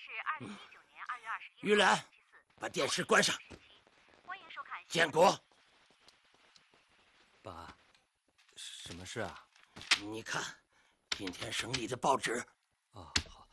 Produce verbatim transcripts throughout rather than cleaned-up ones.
是二零一九年二月二十一玉兰，把电视关上。 欢迎收看。 建国， 爸，什么事啊？ 你看，今天省里的报纸。 哦，好。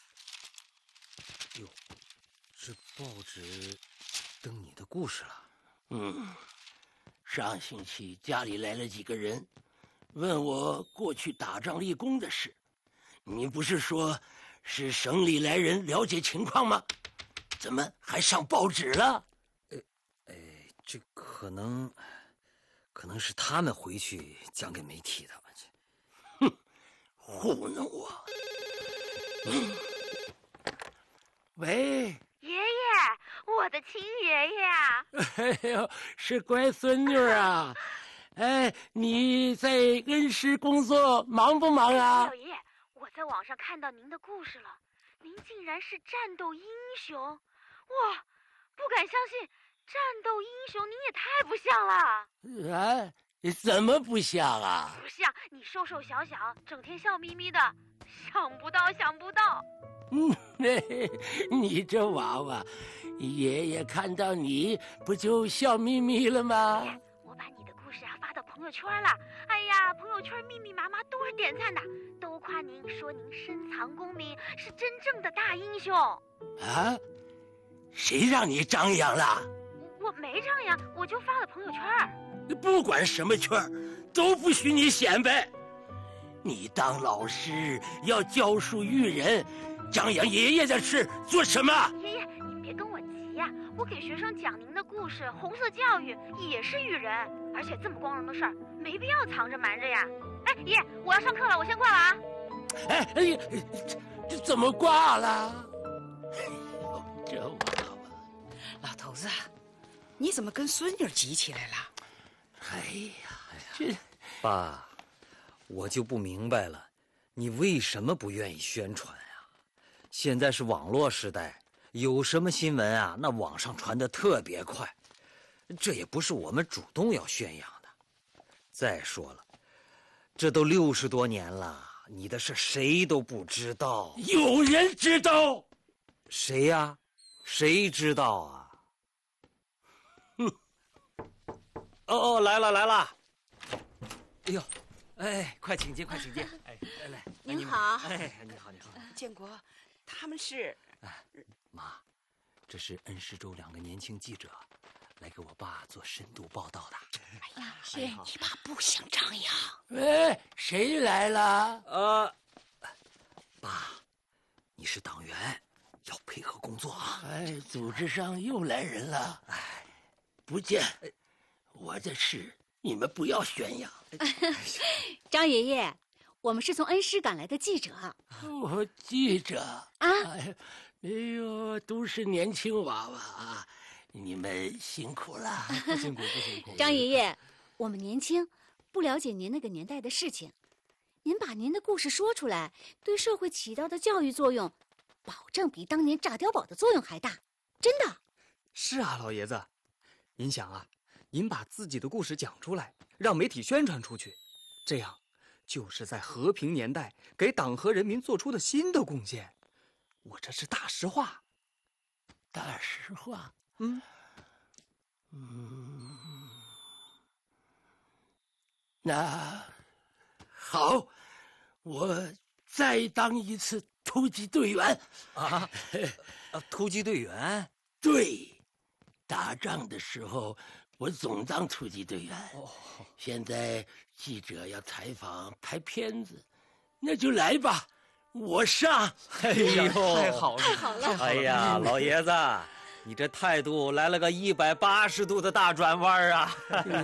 哟，这报纸登你的故事了。 嗯，上星期家里来了几个人，问我过去打仗立功的事。你不是说是省里来人了解情况吗？怎么还上报纸了？ 呃，哎，这可能，可能是他们回去讲给媒体的。 哼，糊弄我！嗯，喂， 爷爷，我的亲爷爷啊！ 哎呦，是乖孙女啊！哎，你在恩施工作忙不忙啊？ 老爷爷，我在网上看到您的故事了，您竟然是战斗英雄！哇，不敢相信，战斗英雄您也太不像了。 啊，怎么不像啊？ 不像，你瘦瘦小小，整天笑眯眯的，想不到，想不到。 嗯，你这娃娃，爷爷看到你不就笑眯眯了吗？ 我把你的故事啊发到朋友圈了，哎呀，朋友圈密密麻麻都是点赞的，都夸您，说您深藏功名，是真正的大英雄。 啊？谁让你张扬了？ 我没张扬，我就发了朋友圈。 不管什么圈，都不许你显摆。你当老师要教书育人，张扬爷爷的事做什么？ 爷爷，您别跟我急呀、啊，我给学生讲您的故事，红色教育也是育人，而且这么光荣的事儿，没必要藏着瞒着呀。哎，爷爷，我要上课了，我先挂了啊。 哎哎呀，这这怎么挂了？哎呦，这娃娃！ 老头子，你怎么跟孙女急起来了？ 哎呀，这爸，我就不明白了，你为什么不愿意宣传啊？现在是网络时代，有什么新闻啊，那网上传得特别快，这也不是我们主动要宣扬的。再说了，这都六十多年了，你的事谁都不知道。 有人知道？ 谁呀？谁知道啊？哼！哦哦，来了来了！哎呦，哎，快请进，快请进！哎，来来， 您好。 哎，你好，你好。 建国，他们是…… 哎，妈，这是恩施州两个年轻记者，来给我爸做深度报道的。 哎呀，是你爸不想张扬。 哎，谁来了？ 呃，爸，你是党员，要配合工作啊。 哎，组织上又来人了。哎，不见。我的事你们不要宣扬。 张爷爷，我们是从恩施赶来的记者。 我记者啊， 哎，哎呦，都是年轻娃娃啊，你们辛苦了。 不辛苦不辛苦。 张爷爷，我们年轻，不了解您那个年代的事情，您把您的故事说出来，对社会起到的教育作用，保证比当年炸碉堡的作用还大，真的。 是啊，老爷子，您想啊，您把自己的故事讲出来，让媒体宣传出去，这样就是在和平年代给党和人民做出的新的贡献。我这是大实话。 大实话？ 嗯嗯，那好，我再当一次突击队员。 啊，啊，突击队员？ 对，打仗的时候我总当突击队员。哦，现在记者要采访拍片子，那就来吧，我上。 哎呦， 太好了， 太好了！ 哎呀，老爷子，你这态度来了个一百八十度的大转弯啊！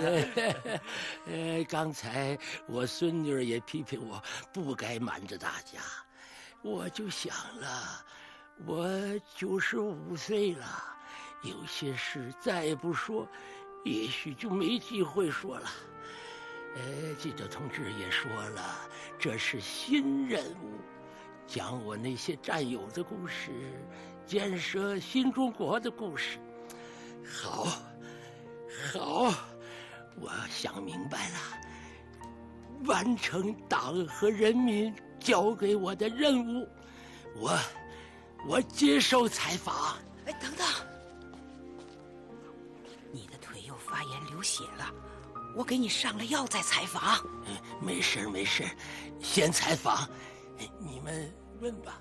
呃，刚才我孙女也批评我不该瞒着大家，我就想了，我九十五岁了，有些事再不说，也许就没机会说了。呃，记者同志也说了，这是新任务，讲我那些战友的故事，建设新中国的故事。好，好，我想明白了，完成党和人民交给我的任务，我我接受采访。 哎，等等，你的腿又发炎流血了，我给你上了药再采访。 没事没事，先采访，你们问吧。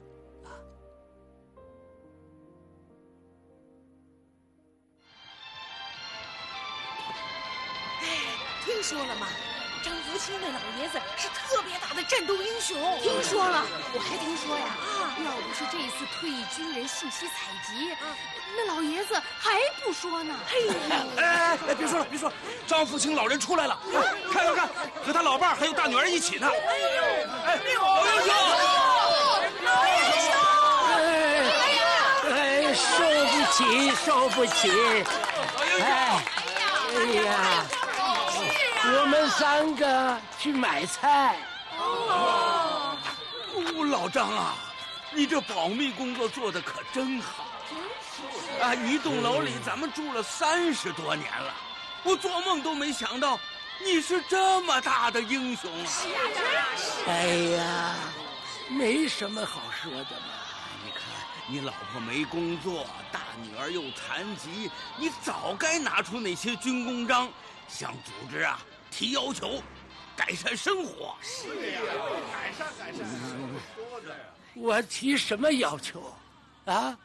听说了吗？张福清那老爷子是特别大的战斗英雄。 听说了，我还听说呀，啊，要不是这次退役军人信息采集，啊，那老爷子还不说呢。 嘿，哎哎，别说了，别说了，张福清老人出来了，看看看，和他老伴还有大女儿一起呢。哎呦，哎，老英雄， 老英雄， 哎哎，受不起，受不起，哎，哎呀。我们三个去买菜。 哦，老张啊，你这保密工作做得可真好。啊，一栋楼里咱们住了三十多年了，我做梦都没想到你是这么大的英雄啊！ 是啊，是。 哎呀，没什么好说的嘛。 你看，你老婆没工作，大女儿又残疾，你早该拿出那些军功章，向组织啊提要求，改善生活。是呀，改善改善。说的。 我提什么要求啊？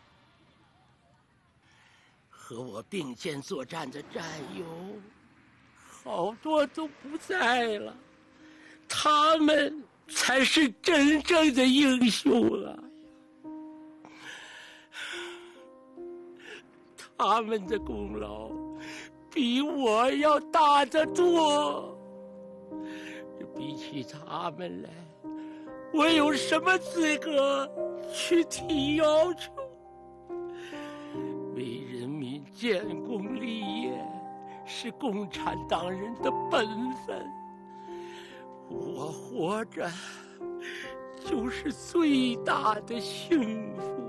和我并肩作战的战友，好多都不在了，他们才是真正的英雄啊！他们的功劳比我要大得多。比起他们来，我有什么资格去提要求？为人民建功立业是共产党人的本分，我活着就是最大的幸福。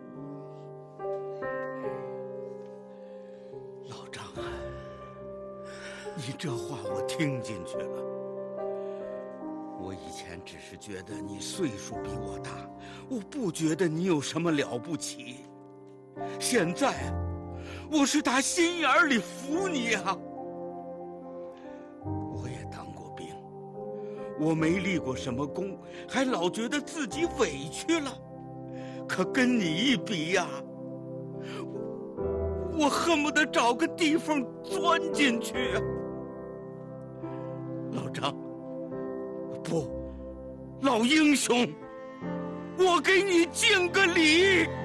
老张啊，你这话我听进去了。我以前只是觉得你岁数比我大，我不觉得你有什么了不起。现在，我是打心眼里服你啊！我也当过兵，我没立过什么功，还老觉得自己委屈了。可跟你一比呀，我恨不得找个地缝钻进去啊！老张，不，老英雄，我给你敬个礼。